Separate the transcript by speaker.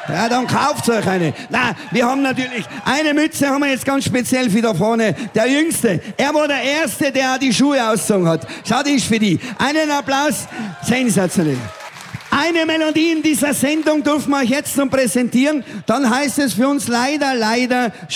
Speaker 1: Ja, dann kauft euch eine. Na, wir haben natürlich, eine Mütze haben wir jetzt ganz speziell für da vorne. Der Jüngste, er war der Erste, der die Schuhe ausgezogen hat. Schau, die ist für die. Einen Applaus, sensationell. Eine Melodie in dieser Sendung dürfen wir euch jetzt noch präsentieren. Dann heißt es für uns leider